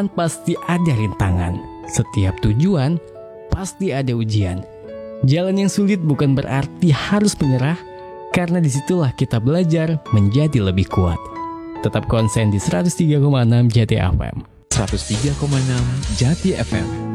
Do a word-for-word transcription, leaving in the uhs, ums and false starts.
pasti ada rintangan. Setiap tujuan pasti ada ujian. Jalan yang sulit bukan berarti harus menyerah, karena disitulah kita belajar menjadi lebih kuat. Tetap konsen di seratus tiga koma enam Jati F M. seratus tiga koma enam Jati F M.